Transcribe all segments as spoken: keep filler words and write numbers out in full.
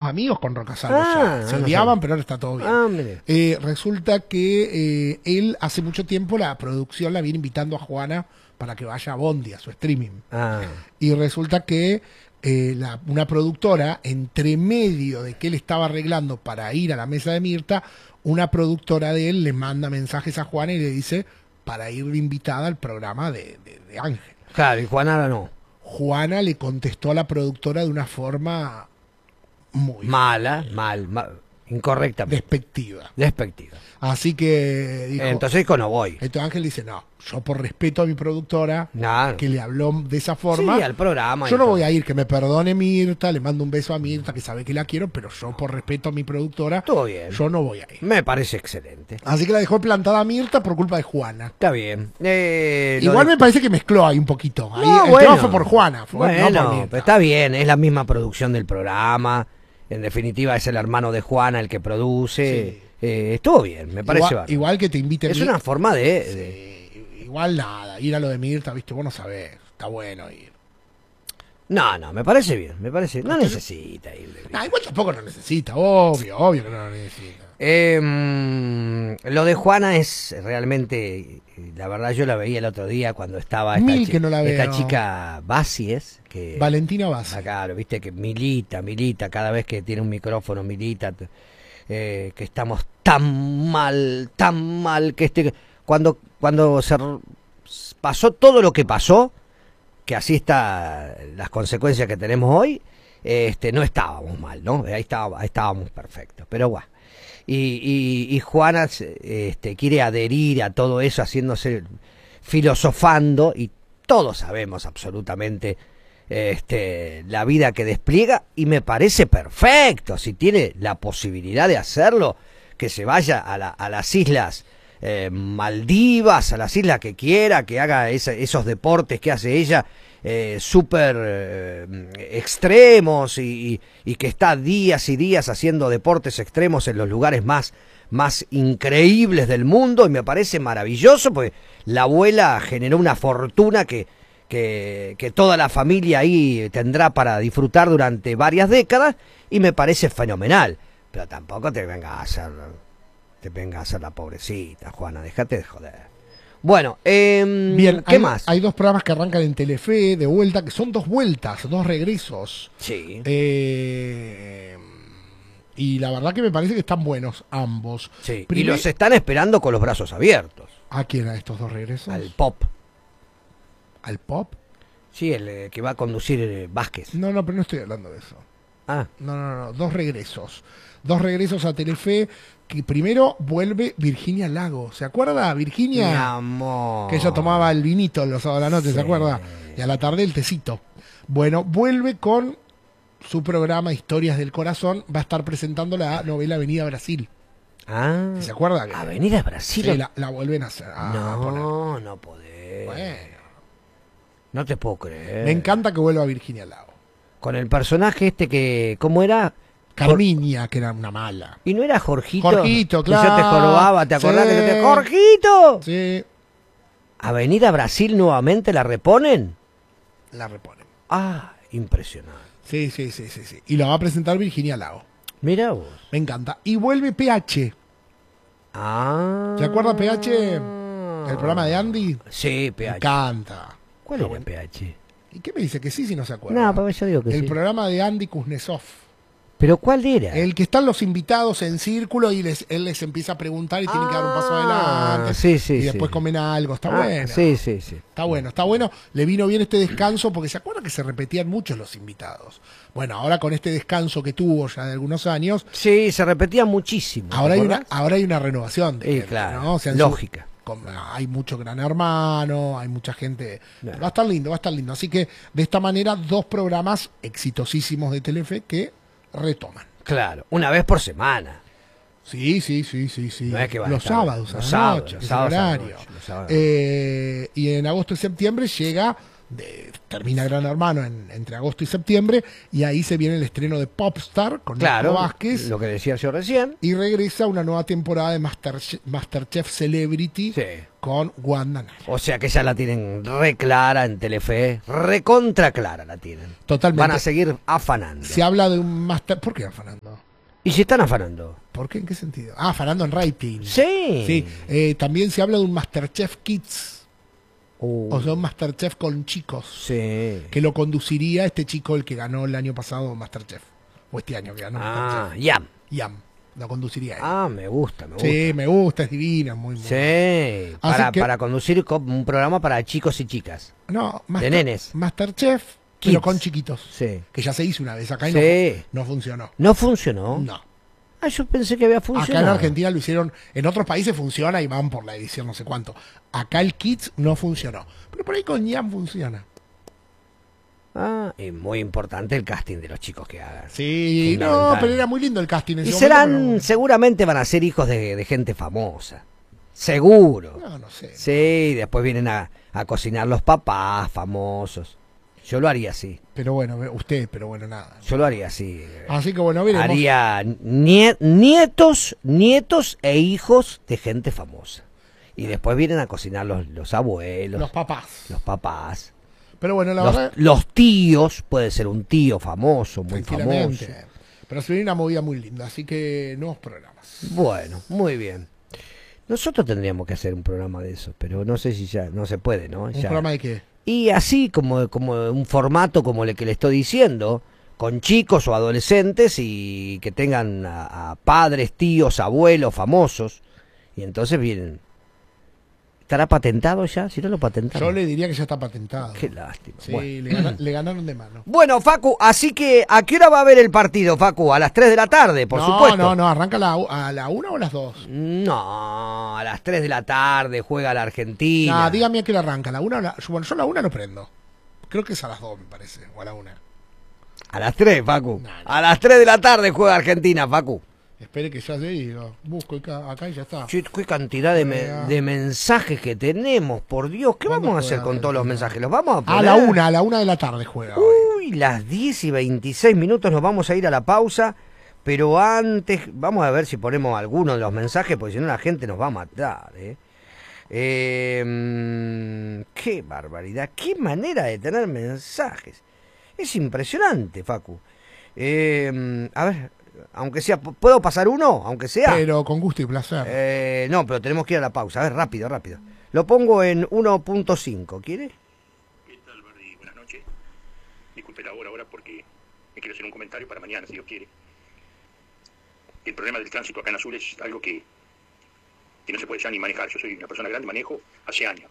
amigos con Roca Salvo Ah, ya. Se no odiaban, sé. pero ahora está todo bien. Ah, mire. Eh, resulta que eh, él hace mucho tiempo la producción la viene invitando a Juana para que vaya a Bondi, a su streaming. Ah, Y resulta que eh, la- una productora, entre medio de que él estaba arreglando para ir a la mesa de Mirta, una productora de él le manda mensajes a Juana y le dice para ir de invitada al programa de, de- de Ángel. claro, y Juana no. Juana le contestó a la productora de una forma muy Mala, mal, mal, incorrectamente. despectiva. Despectiva. Así que dijo, Entonces con no voy. entonces Ángel dice, no, yo por respeto a mi productora, Claro. que le habló de esa forma, Sí, al programa. y yo no todo. voy a ir, que me perdone Mirta, le mando un beso a Mirta, que sabe que la quiero, pero yo por respeto a mi productora, Estuvo bien. yo no voy a ir. Me parece excelente. Así que la dejó plantada a Mirta por culpa de Juana. Está bien. Eh, lo Igual de- me parece que mezcló ahí un poquito. Ahí No, el bueno. tema fue por Juana, fue, Bueno, no por Mirta. pero está bien, es la misma producción del programa. En definitiva, es el hermano de Juana el que produce. Sí. Eh, estuvo bien, me parece igual, bárbaro. igual que te inviten. Es una forma de, de- Sí, igual nada, ir a lo de Mirta, viste, vos no sabés, está bueno ir. No, no, me parece bien, me parece. No Entonces- necesita ir de Nah, igual tampoco lo necesita, obvio, obvio que no lo necesita. Eh, mm, lo de Juana es realmente, la verdad yo la veía el otro día cuando estaba esta, Mil chi- que no la esta veo. chica Bacies, que Valentina Bassi. acá, lo viste que milita, milita, cada vez que tiene un micrófono milita, t- eh, que estamos tan mal, tan mal, que este, cuando, cuando se r- pasó todo lo que pasó, que así está las consecuencias que tenemos hoy, este, no estábamos mal, ¿no? Ahí, estaba, ahí estábamos perfectos, pero bueno. Y, y, y Juana este, quiere adherir a todo eso, haciéndose, filosofando, y todos sabemos absolutamente este, la vida que despliega, y me parece perfecto, si tiene la posibilidad de hacerlo, que se vaya a, la, a las islas eh, Maldivas, a las islas que quiera, que haga esa, esos deportes que hace ella, eh, súper eh, extremos, y, y, y que está días y días haciendo deportes extremos en los lugares más, más increíbles del mundo, y me parece maravilloso, porque la abuela generó una fortuna que, que, que toda la familia ahí tendrá para disfrutar durante varias décadas, y me parece fenomenal. Pero tampoco te vengas a hacer, te vengas a hacer la pobrecita, Juana, déjate de joder. Bueno, eh, Bien, ¿qué hay, más? hay dos programas que arrancan en Telefe de vuelta, que son dos vueltas, dos regresos. Sí, Eh, y la verdad que me parece que están buenos ambos. sí. Y Primer- los están esperando con los brazos abiertos. ¿A quién a estos dos regresos? Al Pop. ¿Al Pop? Sí, el eh, que va a conducir eh, Vázquez. No, no, pero no estoy hablando de eso. Ah, No, no, no, dos regresos. Dos regresos a Telefe, que primero vuelve Virginia Lago. ¿Se acuerda? mi Virginia, amor. que ella tomaba el vinito los sábados a la noche, Sí. ¿se acuerda? Y a la tarde el tecito. Bueno, vuelve con su programa Historias del Corazón. Va a estar presentando la novela Avenida Brasil. Ah, ¿Se acuerda? Que Avenida Brasil. sí, la, la vuelven a hacer. a poner. no, no podés. Bueno, No te puedo creer. me encanta que vuelva Virginia Lago. Con el personaje este que, ¿cómo era? Carmiña, que era una mala. Y no era Jorgito. Jorgito, Que yo te claro. jorobaba, ¿te acordás Sí. que yo te... ¡Jorgito! Sí, Avenida Brasil nuevamente la reponen. la reponen. Ah, impresionante. Sí, sí, sí, sí, sí. Y la va a presentar Virginia Lago. Mira vos. Me encanta. Y vuelve P H. Ah. ¿Se acuerda P H? El programa de Andy. Sí, Me P H. encanta. ¿Cuál Está era bueno. P H? ¿Y qué me dice? Que sí, si no se acuerda. No, porque yo digo que El sí. programa de Andy Kuznetsov. ¿Pero cuál era? El que están los invitados en círculo y les, él les empieza a preguntar y tienen que dar un paso Ah, adelante. sí, sí, y sí. después comen algo. Está Ah, bueno. Sí, sí, sí. Está bueno, está bueno. Le vino bien este descanso porque se acuerda que se repetían muchos los invitados. Bueno, ahora con este descanso que tuvo ya de algunos años, Sí, se repetía muchísimo. ¿te ahora hay, una, acordás? ahora hay una renovación. De Sí, gente, claro. ¿no? O sea, en Lógica. su- con- hay mucho gran hermano, hay mucha gente. Claro. Va a estar lindo, va a estar lindo. Así que de esta manera, dos programas exitosísimos de Telefe que retoman. Claro, una vez por semana. Sí, sí, sí, sí, sí. No es que van a los estar- sábados, a los la sábados, noche, los que es el sábados a la horario. noche, los sábados. Eh, y en agosto y septiembre llega, de- termina Gran Hermano en- entre agosto y septiembre, y ahí se viene el estreno de Popstar con Claro, Nico Vázquez, lo que decía yo recién. y regresa una nueva temporada de Master, Masterchef Celebrity Sí. con Wanda Nara. O sea que ya la tienen re clara en Telefe, recontra clara la tienen. Totalmente. Van a seguir afanando. Se habla de un Master... ¿Por qué afanando? Y se están afanando. ¿Por qué? ¿En qué sentido? Ah, afanando en rating. Sí. Sí, eh, también se habla de un Masterchef Kids, Uh, o sea, un Masterchef con chicos, sí. que lo conduciría este chico, el que ganó el año pasado Masterchef, o este año que ganó Ah, Masterchef. ya. Yam, lo conduciría él. Ah, me gusta, me gusta. Sí, me gusta, es divina, muy, muy. Sí, para, que- para conducir co- un programa para chicos y chicas. No, De nenes. Masterchef, Kids. pero con chiquitos. Sí. Que ya se hizo una vez acá y Sí. no, no funcionó. ¿No funcionó? No. Ah, yo pensé que había Acá funcionado. en Argentina lo hicieron, en otros países funciona y van por la edición no sé cuánto. Acá el Kids no funcionó. Pero por ahí con Yam funciona. Ah, y muy importante el casting de los chicos que hagan. Sí, no, Fundamental. pero era muy lindo el casting. En Y ese serán, momento, pero seguramente van a ser hijos de, de gente famosa. Seguro. No, no, no sé. Sí, después vienen a, a cocinar los papás famosos. Yo lo haría así. Pero bueno, usted, pero bueno, nada. Yo lo haría así. Así que bueno, veremos. Haría nie- nietos, nietos e hijos de gente famosa. Y después vienen a cocinar los, los abuelos, Los papás. los papás. Pero bueno, la Los, verdad, los tíos, puede ser un tío famoso, muy famoso. tranquilamente. Pero se viene una movida muy linda, así que nuevos programas. Bueno, muy bien. Nosotros tendríamos que hacer un programa de eso, pero no sé si ya no se puede, ¿no? ¿Un Ya. programa de qué? Y así como, como un formato como el que le estoy diciendo, con chicos o adolescentes y que tengan a, a padres, tíos, abuelos famosos, y entonces vienen. ¿Estará patentado ya? Si no lo patentaron. Yo le diría que ya está patentado. Qué lástima. Sí, Bueno. le, gana- le ganaron de mano. Bueno, Facu, así que ¿a qué hora va a haber el partido, Facu? A las tres de la tarde, por no, supuesto. no, no, arranca a la, a la una o a las dos. No, a las tres de la tarde juega la Argentina. No, dígame a qué hora arranca. ¿A la una o la, bueno, yo a la una lo prendo. Creo que es a las dos, me parece, o a la una. A las tres, Facu. No, no. A las tres de la tarde juega Argentina, Facu. Espere que ya llegue y lo busco acá, acá y ya está. Che, qué cantidad de, me- Juega. de mensajes que tenemos, por Dios. ¿Qué ¿Cuándo vamos a hacer juega con todos los Argentina? mensajes? ¿Los vamos a poner? A la una, a la una de la tarde juega hoy. Uy, las diez y veintiséis minutos nos vamos a ir a la pausa. Pero antes, vamos a ver si ponemos alguno de los mensajes, porque si no la gente nos va a matar, ¿eh? Eh, mm, qué barbaridad, qué manera de tener mensajes. Es impresionante, Facu. Eh, mm, a ver, aunque sea, ¿puedo pasar uno? Aunque sea. Pero con gusto y placer. Eh, no, pero tenemos que ir a la pausa. A ver, rápido, rápido. Lo pongo en uno punto cinco, ¿quiere? ¿Qué tal, Bardi? Buenas noches. Disculpe la hora ahora porque me quiero hacer un comentario para mañana, si Dios quiere. El problema del tránsito acá en Azul es algo que, que no se puede ya ni manejar. Yo soy una persona grande, manejo hace años.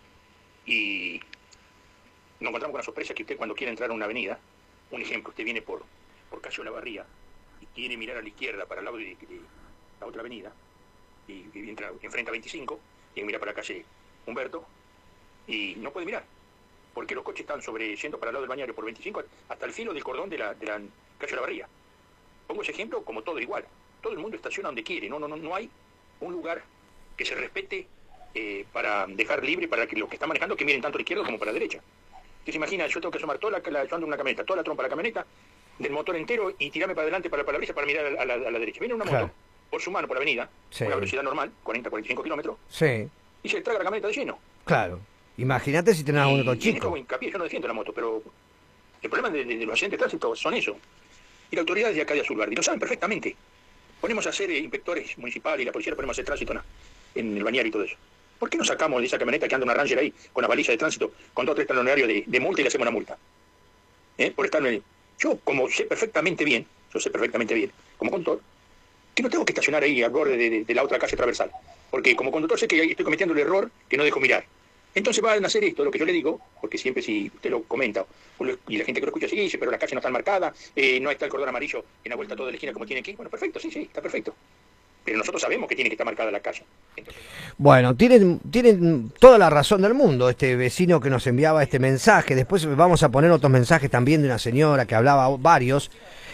Y nos encontramos con la sorpresa que usted cuando quiere entrar a una avenida, un ejemplo, usted viene por, por Calle Olavarría y quiere mirar a la izquierda para el lado de, de la otra avenida, y, y entra, enfrenta a veinticinco, y mira para la calle Humberto, y no puede mirar, porque los coches están sobre, yendo para el lado del bañario por veinticinco hasta el filo del cordón de la, de la calle Olavarría. Pongo ese ejemplo como todo igual. Todo el mundo estaciona donde quiere. No, no, no, no hay un lugar que se respete eh, para dejar libre para que los que están manejando que miren tanto a la izquierda como para la derecha. Usted se imagina, yo tengo que asomar toda la, la yo ando en una camioneta, toda la trompa de la camioneta, del motor entero y tirarme para adelante para el parabrisas para mirar a la, a la derecha. Viene una moto Claro. por su mano por la avenida, Sí. una velocidad normal, cuarenta, cuarenta y cinco kilómetros, Sí, y se traga la camioneta de lleno. claro. Imagínate si tenés un Y auto en esto chico. hago hincapié, yo no defiendo la moto, pero el problema de, de- de los accidentes de tránsito son eso. Y las autoridades de acá de Azul Bardi lo saben perfectamente. Ponemos a hacer eh, inspectores municipales y la policía, le ponemos a hacer tránsito en, en el bañario y todo eso. ¿Por qué no sacamos de esa camioneta que anda una Ranger ahí con la baliza de tránsito con dos o tres talonarios de, de multa y le hacemos una multa? ¿Eh? Por estar en el... Yo, como sé perfectamente bien, yo sé perfectamente bien, como conductor, que no tengo que estacionar ahí al borde de, de- de la otra calle transversal. Porque como conductor sé que estoy cometiendo el error que no dejo mirar. Entonces van a hacer esto, lo que yo le digo, porque siempre si usted lo comenta, o lo- y la gente que lo escucha sigue dice, pero las calles no están marcadas, eh, no está el cordón amarillo en la vuelta a toda la esquina como tiene que ir. Bueno, perfecto, sí, sí, está perfecto. Pero nosotros sabemos que tiene que estar marcada la calle. Entonces, Bueno, tienen, tienen toda la razón del mundo este vecino que nos enviaba este mensaje. Después vamos a poner otros mensajes también de una señora que hablaba varios.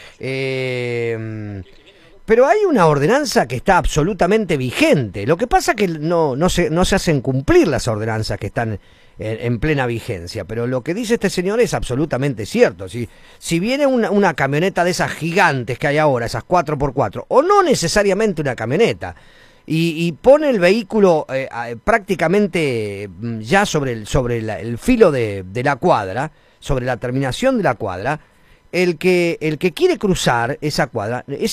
Eh, pero hay una ordenanza que está absolutamente vigente. Lo que pasa es que no, no, se, no se hacen cumplir las ordenanzas que están en, en plena vigencia. Pero lo que dice este señor es absolutamente cierto. Si, si viene una, una camioneta de esas gigantes que hay ahora, esas cuatro por cuatro, o no necesariamente una camioneta, y, y pone el vehículo eh, a- prácticamente mm, ya sobre el, sobre la- el filo de, de la cuadra, sobre la terminación de la cuadra, el que, el que quiere cruzar esa cuadra, es